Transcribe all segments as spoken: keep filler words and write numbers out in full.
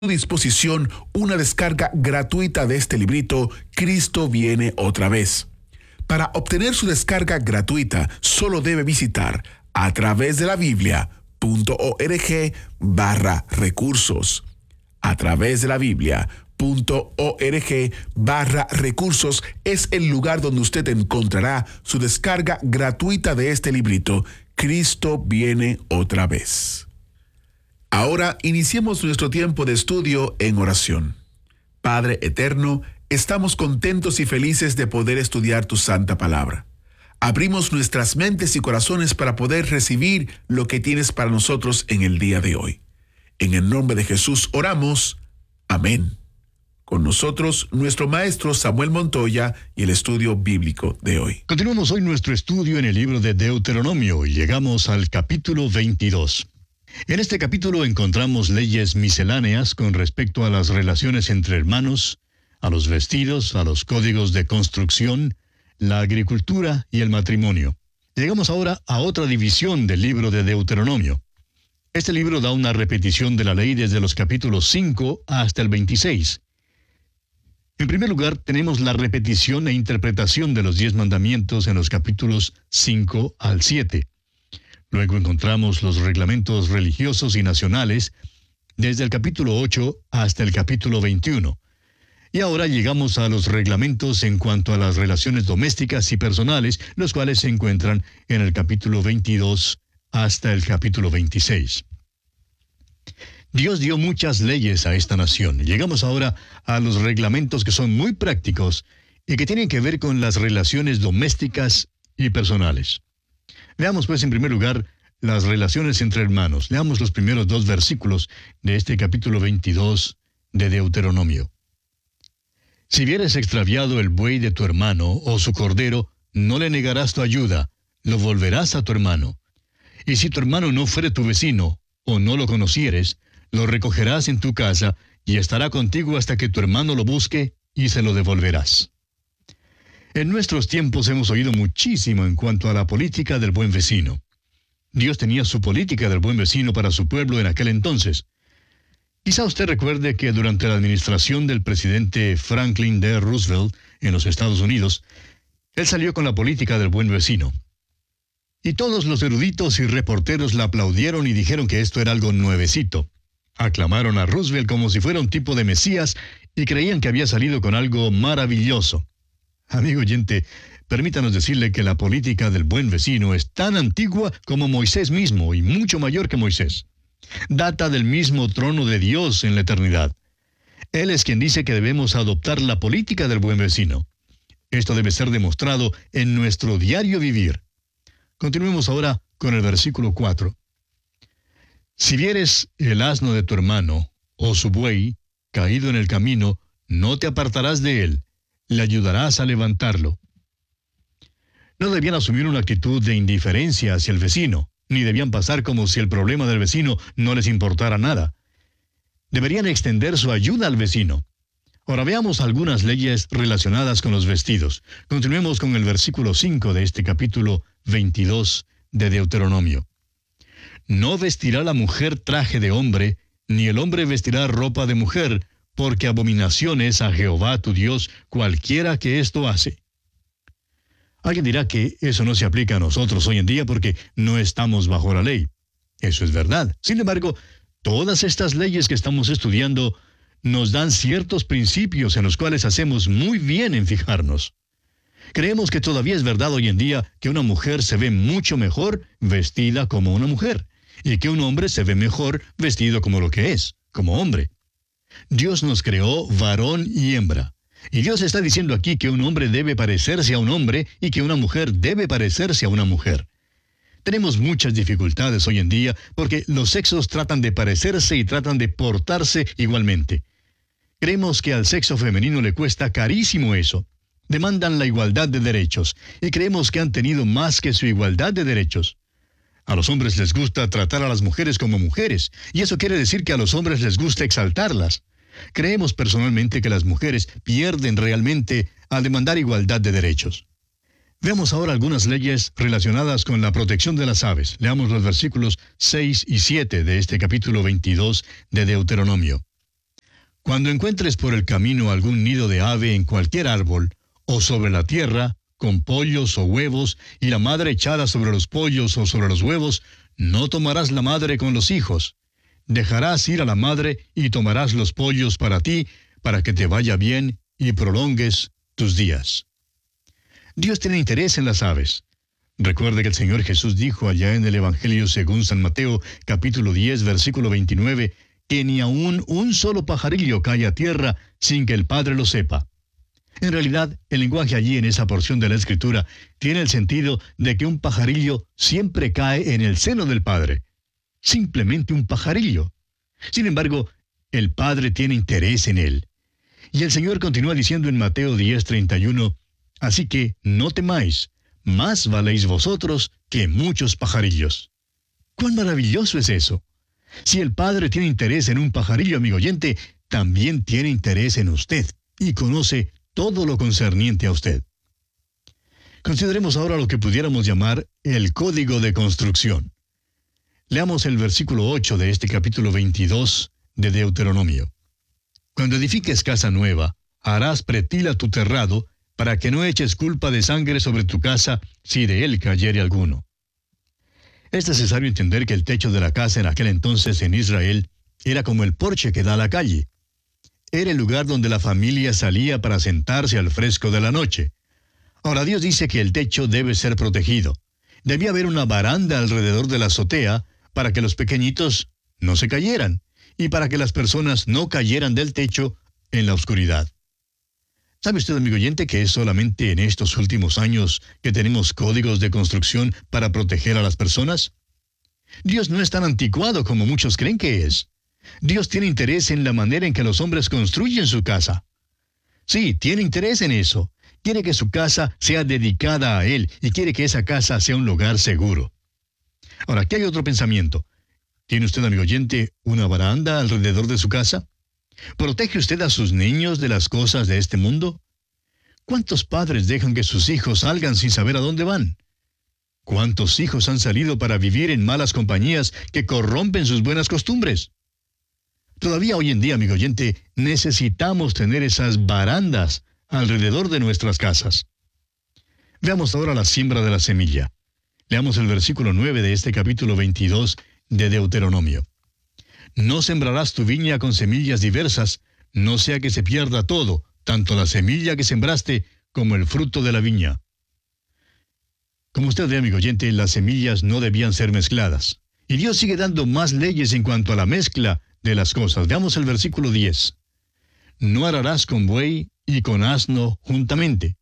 disposición una descarga gratuita de este librito, Cristo viene otra vez. Para obtener su descarga gratuita, solo debe visitar a través de la Biblia.org barra recursos. A través de la Biblia.org barra recursos es el lugar donde usted encontrará su descarga gratuita de este librito, Cristo viene otra vez. Ahora iniciemos nuestro tiempo de estudio en oración. Padre eterno, estamos contentos y felices de poder estudiar tu santa palabra. Abrimos nuestras mentes y corazones para poder recibir lo que tienes para nosotros en el día de hoy. En el nombre de Jesús oramos. Amén. Con nosotros, nuestro maestro Samuel Montoya y el estudio bíblico de hoy. Continuamos hoy nuestro estudio en el libro de Deuteronomio y llegamos al capítulo veintidós. En este capítulo encontramos leyes misceláneas con respecto a las relaciones entre hermanos, a los vestidos, a los códigos de construcción, la agricultura y el matrimonio. Llegamos ahora a otra división del libro de Deuteronomio. Este libro da una repetición de la ley desde los capítulos cinco hasta el veintiséis. En primer lugar, tenemos la repetición e interpretación de los diez mandamientos en los capítulos cinco al siete. Luego encontramos los reglamentos religiosos y nacionales desde el capítulo ocho hasta el capítulo veintiuno. Y ahora llegamos a los reglamentos en cuanto a las relaciones domésticas y personales, los cuales se encuentran en el capítulo veintidós hasta el capítulo veintiséis. Dios dio muchas leyes a esta nación. Llegamos ahora a los reglamentos que son muy prácticos y que tienen que ver con las relaciones domésticas y personales. Veamos pues en primer lugar las relaciones entre hermanos. Leamos los primeros dos versículos de este capítulo veintidós de Deuteronomio. Si vieres extraviado el buey de tu hermano o su cordero, no le negarás tu ayuda, lo volverás a tu hermano. Y si tu hermano no fuere tu vecino, o no lo conocieres, lo recogerás en tu casa, y estará contigo hasta que tu hermano lo busque, y se lo devolverás. En nuestros tiempos hemos oído muchísimo en cuanto a la política del buen vecino. Dios tenía su política del buen vecino para su pueblo en aquel entonces. Quizá usted recuerde que durante la administración del presidente Franklin D. Roosevelt en los Estados Unidos, él salió con la política del buen vecino. Y todos los eruditos y reporteros la aplaudieron y dijeron que esto era algo nuevecito. Aclamaron a Roosevelt como si fuera un tipo de Mesías y creían que había salido con algo maravilloso. Amigo oyente, permítanos decirle que la política del buen vecino es tan antigua como Moisés mismo y mucho mayor que Moisés. Data del mismo trono de Dios en la eternidad. Él es quien dice que debemos adoptar la política del buen vecino. Esto debe ser demostrado en nuestro diario vivir. Continuemos ahora con el versículo cuatro. Si vieres el asno de tu hermano, o su buey, caído en el camino, no te apartarás de él, le ayudarás a levantarlo. No debían asumir una actitud de indiferencia hacia el vecino, ni debían pasar como si el problema del vecino no les importara nada. Deberían extender su ayuda al vecino. Ahora veamos algunas leyes relacionadas con los vestidos. Continuemos con el versículo cinco de este capítulo veintidós de Deuteronomio. No vestirá la mujer traje de hombre, ni el hombre vestirá ropa de mujer, porque abominación es a Jehová tu Dios cualquiera que esto hace. Alguien dirá que eso no se aplica a nosotros hoy en día porque no estamos bajo la ley. Eso es verdad. Sin embargo, todas estas leyes que estamos estudiando nos dan ciertos principios en los cuales hacemos muy bien en fijarnos. Creemos que todavía es verdad hoy en día que una mujer se ve mucho mejor vestida como una mujer, y que un hombre se ve mejor vestido como lo que es, como hombre. Dios nos creó varón y hembra. Y Dios está diciendo aquí que un hombre debe parecerse a un hombre y que una mujer debe parecerse a una mujer. Tenemos muchas dificultades hoy en día porque los sexos tratan de parecerse y tratan de portarse igualmente. Creemos que al sexo femenino le cuesta carísimo eso. Demandan la igualdad de derechos y creemos que han tenido más que su igualdad de derechos. A los hombres les gusta tratar a las mujeres como mujeres, y eso quiere decir que a los hombres les gusta exaltarlas. Creemos personalmente que las mujeres pierden realmente al demandar igualdad de derechos. Veamos ahora algunas leyes relacionadas con la protección de las aves. Leamos los versículos seis y siete de este capítulo veintidós de Deuteronomio. Cuando encuentres por el camino algún nido de ave en cualquier árbol, o sobre la tierra, con pollos o huevos, y la madre echada sobre los pollos o sobre los huevos, no tomarás la madre con los hijos. Dejarás ir a la madre y tomarás los pollos para ti, para que te vaya bien y prolongues tus días. Dios tiene interés en las aves. Recuerde que el Señor Jesús dijo allá en el Evangelio según San Mateo, capítulo diez, versículo veintinueve, que ni aun un solo pajarillo cae a tierra sin que el Padre lo sepa. En realidad, el lenguaje allí en esa porción de la Escritura tiene el sentido de que un pajarillo siempre cae en el seno del Padre. Simplemente un pajarillo. Sin embargo, el Padre tiene interés en él. Y el Señor continúa diciendo en Mateo diez, treinta y uno, así que no temáis, más valéis vosotros que muchos pajarillos. ¡Cuán maravilloso es eso! Si el Padre tiene interés en un pajarillo, amigo oyente, también tiene interés en usted y conoce todo lo concerniente a usted. Consideremos ahora lo que pudiéramos llamar el código de construcción. Leamos el versículo ocho de este capítulo veintidós de Deuteronomio. Cuando edifiques casa nueva, harás pretil a tu terrado, para que no eches culpa de sangre sobre tu casa, si de él cayere alguno. Es necesario entender que el techo de la casa en aquel entonces en Israel era como el porche que da a la calle. Era el lugar donde la familia salía para sentarse al fresco de la noche. Ahora Dios dice que el techo debe ser protegido. Debía haber una baranda alrededor de la azotea para que los pequeñitos no se cayeran y para que las personas no cayeran del techo en la oscuridad. ¿Sabe usted, amigo oyente, que es solamente en estos últimos años que tenemos códigos de construcción para proteger a las personas? Dios no es tan anticuado como muchos creen que es. Dios tiene interés en la manera en que los hombres construyen su casa. Sí, tiene interés en eso. Quiere que su casa sea dedicada a Él y quiere que esa casa sea un lugar seguro. Ahora, aquí hay otro pensamiento. ¿Tiene usted, amigo oyente, una baranda alrededor de su casa? ¿Protege usted a sus niños de las cosas de este mundo? ¿Cuántos padres dejan que sus hijos salgan sin saber a dónde van? ¿Cuántos hijos han salido para vivir en malas compañías que corrompen sus buenas costumbres? Todavía hoy en día, amigo oyente, necesitamos tener esas barandas alrededor de nuestras casas. Veamos ahora la siembra de la semilla. Leamos el versículo nueve de este capítulo veintidós de Deuteronomio. No sembrarás tu viña con semillas diversas, no sea que se pierda todo, tanto la semilla que sembraste como el fruto de la viña. Como usted ve, amigo oyente, las semillas no debían ser mezcladas. Y Dios sigue dando más leyes en cuanto a la mezcla de las cosas. Veamos el versículo diez. No ararás con buey y con asno juntamente.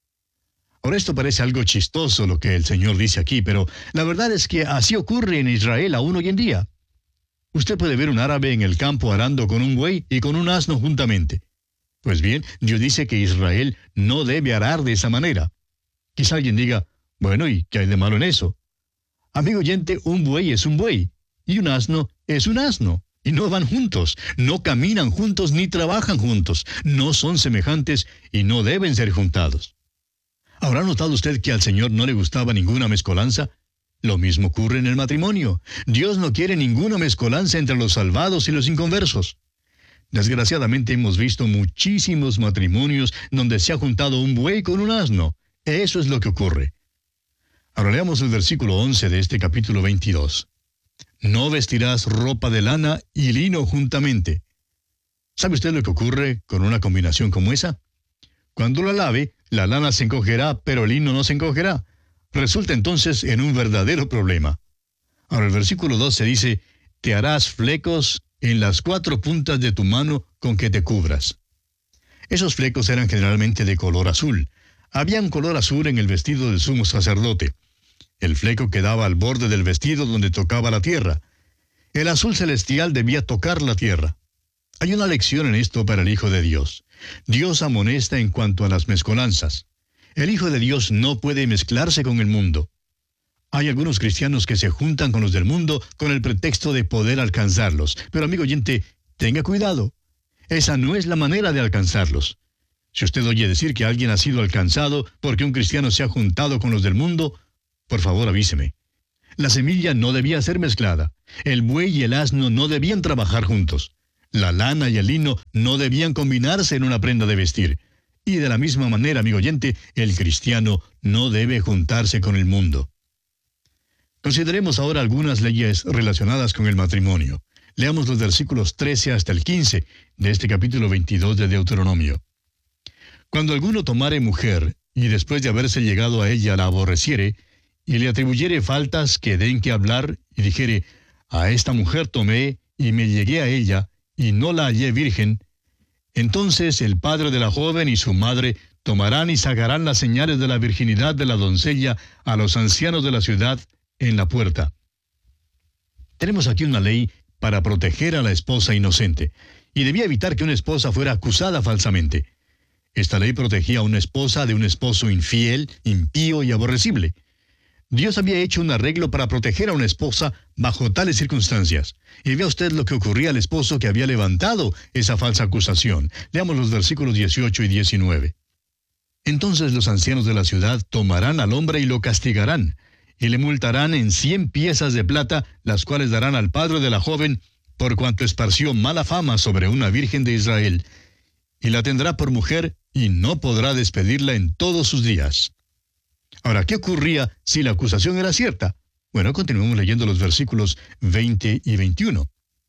Ahora esto parece algo chistoso lo que el Señor dice aquí, pero la verdad es que así ocurre en Israel aún hoy en día. Usted puede ver un árabe en el campo arando con un buey y con un asno juntamente. Pues bien, Dios dice que Israel no debe arar de esa manera. Quizá alguien diga, bueno, ¿y qué hay de malo en eso? Amigo oyente, un buey es un buey, y un asno es un asno, y no van juntos, no caminan juntos ni trabajan juntos, no son semejantes y no deben ser juntados. ¿Habrá notado usted que al Señor no le gustaba ninguna mezcolanza? Lo mismo ocurre en el matrimonio. Dios no quiere ninguna mezcolanza entre los salvados y los inconversos. Desgraciadamente hemos visto muchísimos matrimonios donde se ha juntado un buey con un asno. Eso es lo que ocurre. Ahora leamos el versículo once de este capítulo veintidós. No vestirás ropa de lana y lino juntamente. ¿Sabe usted lo que ocurre con una combinación como esa? Cuando la lave, la lana se encogerá, pero el lino no se encogerá. Resulta entonces en un verdadero problema. Ahora el versículo doce dice, te harás flecos en las cuatro puntas de tu mano con que te cubras. Esos flecos eran generalmente de color azul. Había un color azul en el vestido del sumo sacerdote. El fleco quedaba al borde del vestido donde tocaba la tierra. El azul celestial debía tocar la tierra. Hay una lección en esto para el Hijo de Dios. Dios amonesta en cuanto a las mezcolanzas. El Hijo de Dios no puede mezclarse con el mundo. Hay algunos cristianos que se juntan con los del mundo con el pretexto de poder alcanzarlos. Pero amigo oyente, tenga cuidado. Esa no es la manera de alcanzarlos. Si usted oye decir que alguien ha sido alcanzado porque un cristiano se ha juntado con los del mundo, por favor avíseme. La semilla no debía ser mezclada. El buey y el asno no debían trabajar juntos. La lana y el lino no debían combinarse en una prenda de vestir. Y de la misma manera, amigo oyente, el cristiano no debe juntarse con el mundo. Consideremos ahora algunas leyes relacionadas con el matrimonio. Leamos los versículos trece hasta el quince de este capítulo veintidós de Deuteronomio. Cuando alguno tomare mujer, y después de haberse llegado a ella la aborreciere, y le atribuyere faltas que den que hablar, y dijere, a esta mujer tomé, y me llegué a ella, y no la hallé virgen, entonces el padre de la joven y su madre tomarán y sacarán las señales de la virginidad de la doncella a los ancianos de la ciudad en la puerta. Tenemos aquí una ley para proteger a la esposa inocente, y debía evitar que una esposa fuera acusada falsamente. Esta ley protegía a una esposa de un esposo infiel, impío y aborrecible. Dios había hecho un arreglo para proteger a una esposa bajo tales circunstancias. Y vea usted lo que ocurría al esposo que había levantado esa falsa acusación. Leamos los versículos dieciocho y diecinueve. Entonces los ancianos de la ciudad tomarán al hombre y lo castigarán, y le multarán en cien piezas de plata, las cuales darán al padre de la joven, por cuanto esparció mala fama sobre una virgen de Israel, y la tendrá por mujer, y no podrá despedirla en todos sus días. Ahora, ¿qué ocurría si la acusación era cierta? Bueno, continuemos leyendo los versículos veinte y veintiuno.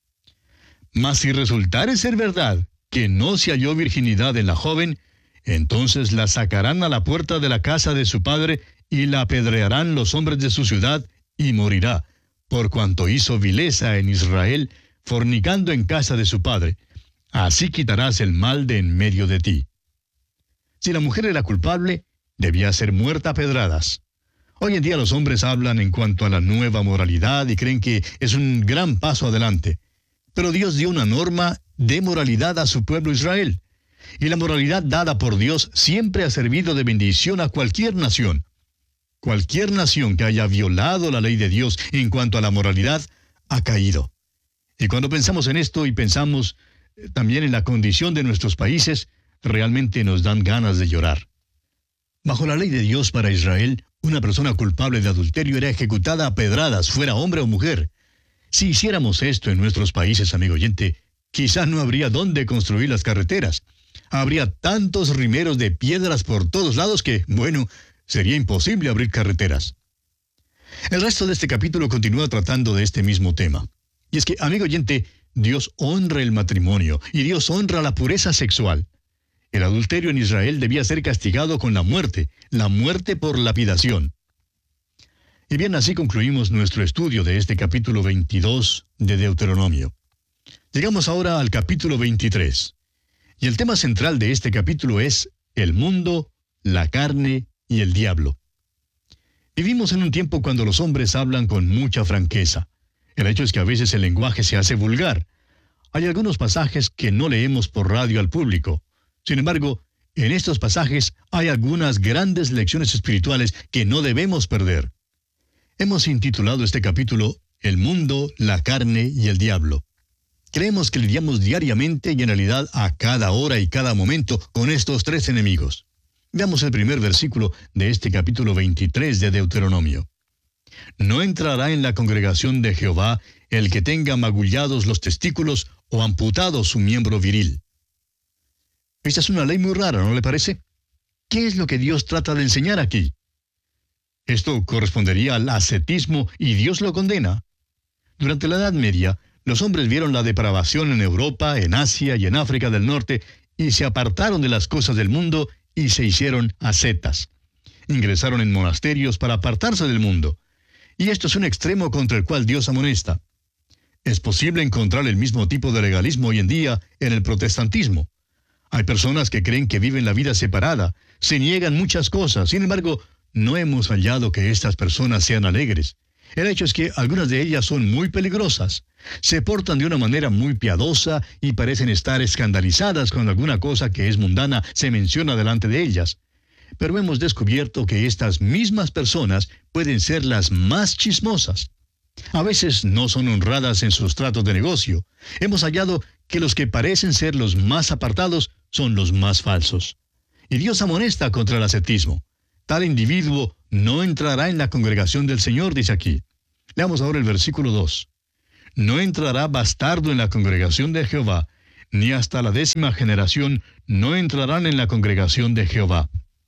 Mas si resultare ser verdad que no se halló virginidad en la joven, entonces la sacarán a la puerta de la casa de su padre, y la apedrearán los hombres de su ciudad, y morirá, por cuanto hizo vileza en Israel, fornicando en casa de su padre. Así quitarás el mal de en medio de ti. Si la mujer era culpable, debía ser muerta a pedradas. Hoy en día los hombres hablan en cuanto a la nueva moralidad y creen que es un gran paso adelante. Pero Dios dio una norma de moralidad a su pueblo Israel. Y la moralidad dada por Dios siempre ha servido de bendición a cualquier nación. Cualquier nación que haya violado la ley de Dios en cuanto a la moralidad, ha caído. Y cuando pensamos en esto y pensamos también en la condición de nuestros países, realmente nos dan ganas de llorar. Bajo la ley de Dios para Israel, una persona culpable de adulterio era ejecutada a pedradas, fuera hombre o mujer. Si hiciéramos esto en nuestros países, amigo oyente, quizá no habría dónde construir las carreteras. Habría tantos rimeros de piedras por todos lados que, bueno, sería imposible abrir carreteras. El resto de este capítulo continúa tratando de este mismo tema. Y es que, amigo oyente, Dios honra el matrimonio y Dios honra la pureza sexual. El adulterio en Israel debía ser castigado con la muerte, la muerte por lapidación. Y bien, así concluimos nuestro estudio de este capítulo veintidós de Deuteronomio. Llegamos ahora al capítulo veintitrés. Y el tema central de este capítulo es el mundo, la carne y el diablo. Vivimos en un tiempo cuando los hombres hablan con mucha franqueza. El hecho es que a veces el lenguaje se hace vulgar. Hay algunos pasajes que no leemos por radio al público. Sin embargo, en estos pasajes hay algunas grandes lecciones espirituales que no debemos perder. Hemos intitulado este capítulo El mundo, la carne y el diablo. Creemos que lidiamos diariamente y en realidad a cada hora y cada momento con estos tres enemigos. Veamos el primer versículo de este capítulo veintitrés de Deuteronomio. No entrará en la congregación de Jehová el que tenga magullados los testículos o amputado su miembro viril. Esta es una ley muy rara, ¿no le parece? ¿Qué es lo que Dios trata de enseñar aquí? Esto correspondería al ascetismo y Dios lo condena. Durante la Edad Media, los hombres vieron la depravación en Europa, en Asia y en África del Norte y se apartaron de las cosas del mundo y se hicieron ascetas. Ingresaron en monasterios para apartarse del mundo. Y esto es un extremo contra el cual Dios amonesta. Es posible encontrar el mismo tipo de legalismo hoy en día en el protestantismo. Hay personas que creen que viven la vida separada, se niegan muchas cosas, sin embargo, no hemos hallado que estas personas sean alegres. El hecho es que algunas de ellas son muy peligrosas. Se portan de una manera muy piadosa y parecen estar escandalizadas cuando alguna cosa que es mundana se menciona delante de ellas. Pero hemos descubierto que estas mismas personas pueden ser las más chismosas. A veces no son honradas en sus tratos de negocio. Hemos hallado que los que parecen ser los más apartados son los más falsos. Y Dios amonesta contra el ascetismo. Tal individuo no entrará en la congregación del Señor, dice aquí. Leamos ahora el versículo dos. No entrará bastardo en la congregación de Jehová, ni hasta la décima generación no entrarán en la congregación de Jehová.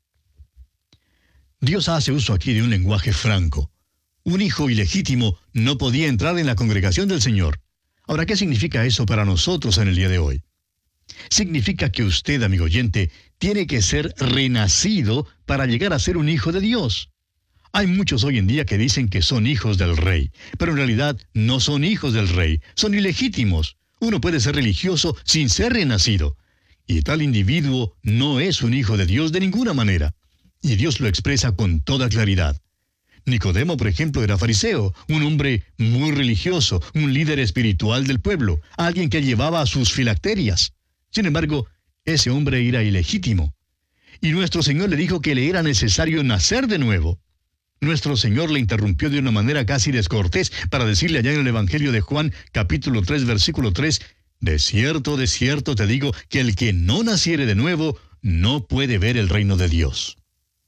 Dios hace uso aquí de un lenguaje franco. Un hijo ilegítimo no podía entrar en la congregación del Señor. Ahora, ¿qué significa eso para nosotros en el día de hoy? Significa que usted, amigo oyente, tiene que ser renacido para llegar a ser un hijo de Dios. Hay muchos hoy en día que dicen que son hijos del rey, pero en realidad no son hijos del rey, son ilegítimos. Uno puede ser religioso sin ser renacido. Y tal individuo no es un hijo de Dios de ninguna manera. Y Dios lo expresa con toda claridad. Nicodemo, por ejemplo, era fariseo, un hombre muy religioso, un líder espiritual del pueblo, alguien que llevaba a sus filacterias. Sin embargo, ese hombre era ilegítimo. Y nuestro Señor le dijo que le era necesario nacer de nuevo. Nuestro Señor le interrumpió de una manera casi descortés para decirle allá en el Evangelio de Juan, capítulo tres, versículo tres, «De cierto, de cierto te digo que el que no naciere de nuevo no puede ver el reino de Dios».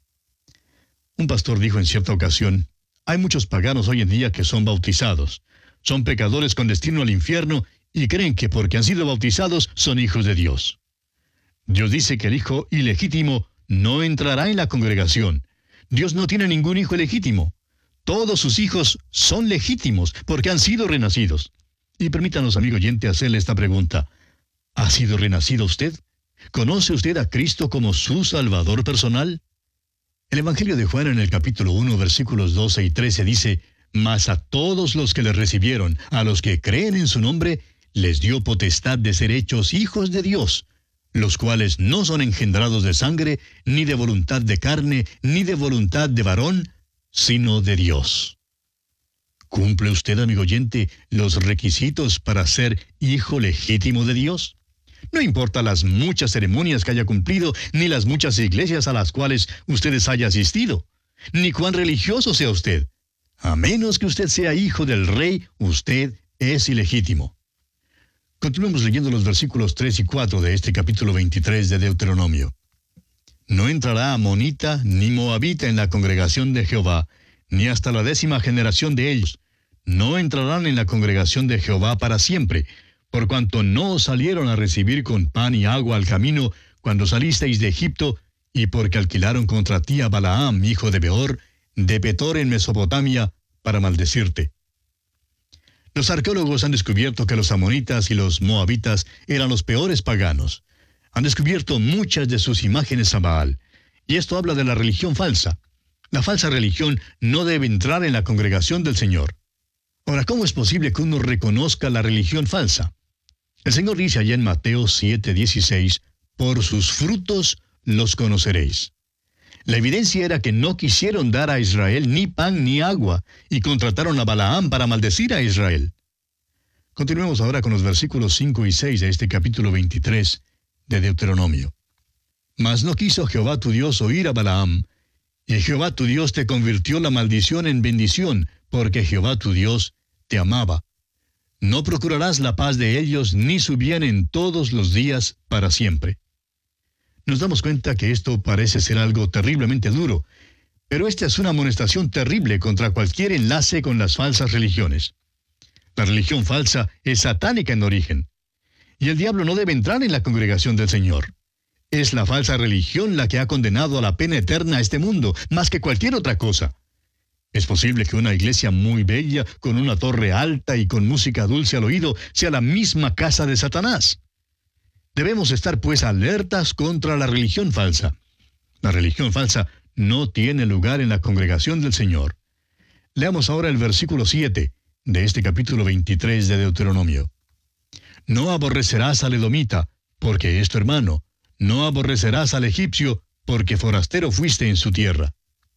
Un pastor dijo en cierta ocasión, hay muchos paganos hoy en día que son bautizados. Son pecadores con destino al infierno y creen que porque han sido bautizados son hijos de Dios. Dios dice que el hijo ilegítimo no entrará en la congregación. Dios no tiene ningún hijo legítimo. Todos sus hijos son legítimos porque han sido renacidos. Y permítanos, amigo oyente, hacerle esta pregunta. ¿Ha sido renacido usted? ¿Conoce usted a Cristo como su Salvador personal? El Evangelio de Juan en el capítulo uno, versículos doce y trece dice, «Mas a todos los que le recibieron, a los que creen en su nombre, les dio potestad de ser hechos hijos de Dios, los cuales no son engendrados de sangre, ni de voluntad de carne, ni de voluntad de varón, sino de Dios». ¿Cumple usted, amigo oyente, los requisitos para ser hijo legítimo de Dios? No importa las muchas ceremonias que haya cumplido, ni las muchas iglesias a las cuales ustedes haya asistido, ni cuán religioso sea usted. A menos que usted sea hijo del rey, usted es ilegítimo. Continuemos leyendo los versículos tres y cuatro de este capítulo veintitrés de Deuteronomio. «No entrará amonita ni moabita en la congregación de Jehová, ni hasta la décima generación de ellos. No entrarán en la congregación de Jehová para siempre, por cuanto no os salieron a recibir con pan y agua al camino cuando salisteis de Egipto, y porque alquilaron contra ti a Balaam, hijo de Beor, de Petor en Mesopotamia, para maldecirte». Los arqueólogos han descubierto que los amonitas y los moabitas eran los peores paganos. Han descubierto muchas de sus imágenes a Baal. Y esto habla de la religión falsa. La falsa religión no debe entrar en la congregación del Señor. Ahora, ¿cómo es posible que uno reconozca la religión falsa? El Señor dice allá en Mateo siete, dieciséis, «Por sus frutos los conoceréis». La evidencia era que no quisieron dar a Israel ni pan ni agua, y contrataron a Balaam para maldecir a Israel. Continuemos ahora con los versículos cinco y seis de este capítulo veintitrés de Deuteronomio. «Mas no quiso Jehová tu Dios oír a Balaam, y Jehová tu Dios te convirtió la maldición en bendición, porque Jehová tu Dios te amaba. No procurarás la paz de ellos, ni su bien en todos los días para siempre». Nos damos cuenta que esto parece ser algo terriblemente duro, pero esta es una amonestación terrible contra cualquier enlace con las falsas religiones. La religión falsa es satánica en origen, y el diablo no debe entrar en la congregación del Señor. Es la falsa religión la que ha condenado a la pena eterna a este mundo, más que cualquier otra cosa. Es posible que una iglesia muy bella, con una torre alta y con música dulce al oído, sea la misma casa de Satanás. Debemos estar pues alertas contra la religión falsa. La religión falsa no tiene lugar en la congregación del Señor. Leamos ahora el versículo siete de este capítulo veintitrés de Deuteronomio. «No aborrecerás al edomita, porque es tu hermano. No aborrecerás al egipcio, porque forastero fuiste en su tierra».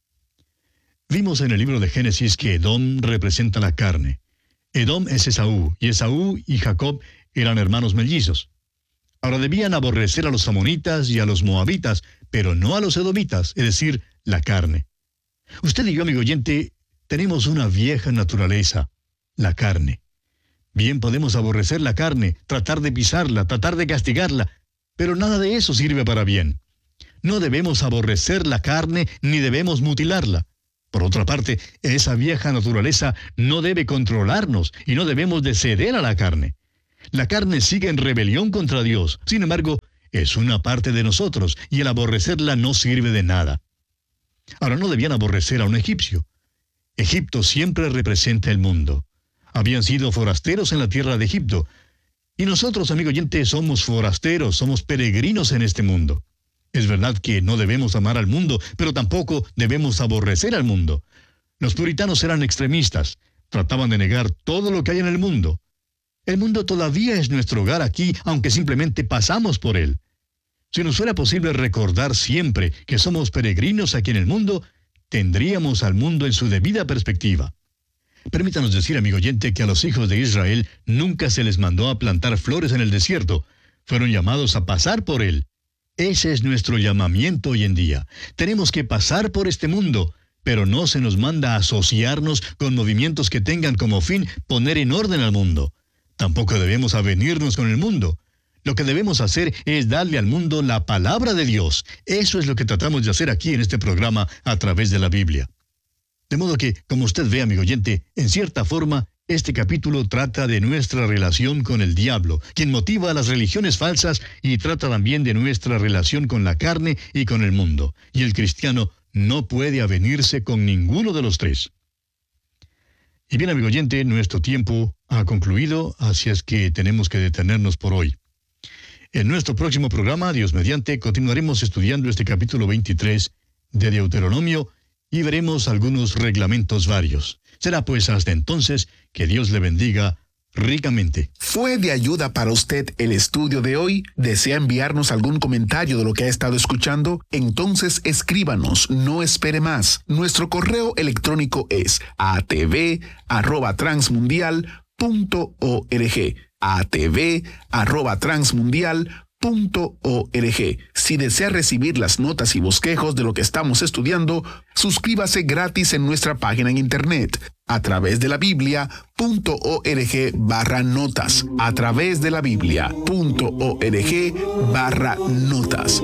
Vimos en el libro de Génesis que Edom representa la carne. Edom es Esaú, y Esaú y Jacob eran hermanos mellizos. Ahora debían aborrecer a los amonitas y a los moabitas, pero no a los edomitas, es decir, la carne. Usted y yo, amigo oyente, tenemos una vieja naturaleza, la carne. Bien podemos aborrecer la carne, tratar de pisarla, tratar de castigarla, pero nada de eso sirve para bien. No debemos aborrecer la carne ni debemos mutilarla. Por otra parte, esa vieja naturaleza no debe controlarnos y no debemos de ceder a la carne. La carne sigue en rebelión contra Dios. Sin embargo, es una parte de nosotros, y el aborrecerla no sirve de nada. Ahora, no debían aborrecer a un egipcio. Egipto siempre representa el mundo. Habían sido forasteros en la tierra de Egipto. Y nosotros, amigo oyente, somos forasteros, somos peregrinos en este mundo. Es verdad que no debemos amar al mundo, pero tampoco debemos aborrecer al mundo. Los puritanos eran extremistas. Trataban de negar todo lo que hay en el mundo. El mundo todavía es nuestro hogar aquí, aunque simplemente pasamos por él. Si nos fuera posible recordar siempre que somos peregrinos aquí en el mundo, tendríamos al mundo en su debida perspectiva. Permítanos decir, amigo oyente, que a los hijos de Israel nunca se les mandó a plantar flores en el desierto. Fueron llamados a pasar por él. Ese es nuestro llamamiento hoy en día. Tenemos que pasar por este mundo, pero no se nos manda a asociarnos con movimientos que tengan como fin poner en orden al mundo. Tampoco debemos avenirnos con el mundo. Lo que debemos hacer es darle al mundo la palabra de Dios. Eso es lo que tratamos de hacer aquí en este programa a través de la Biblia. De modo que, como usted ve, amigo oyente, en cierta forma, este capítulo trata de nuestra relación con el diablo, quien motiva a las religiones falsas, y trata también de nuestra relación con la carne y con el mundo. Y el cristiano no puede avenirse con ninguno de los tres. Y bien, amigo oyente, nuestro tiempo ha concluido, así es que tenemos que detenernos por hoy. En nuestro próximo programa, Dios mediante, continuaremos estudiando este capítulo veintitrés de Deuteronomio y veremos algunos reglamentos varios. Será pues hasta entonces que Dios le bendiga ricamente. ¿Fue de ayuda para usted el estudio de hoy? ¿Desea enviarnos algún comentario de lo que ha estado escuchando? Entonces escríbanos, no espere más. Nuestro correo electrónico es a t v arroba transmundial punto org. a t v arroba transmundial punto org. Si desea recibir las notas y bosquejos de lo que estamos estudiando, suscríbase gratis en nuestra página en internet a través de la Biblia punto org barra notas. A través de la Biblia punto org barra notas.